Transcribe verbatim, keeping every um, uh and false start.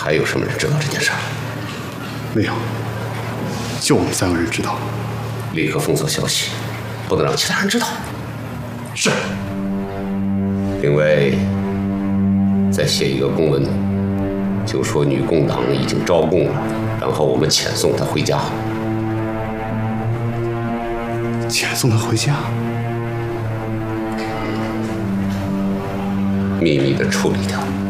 还有什么人知道这件事？ 没有，就我们三个人知道。 立刻封锁消息，不能让其他人知道。 是。 另外，再写一个公文，就说女共党已经招供了，然后我们遣送她回家。 遣送她回家？ 秘密的处理掉。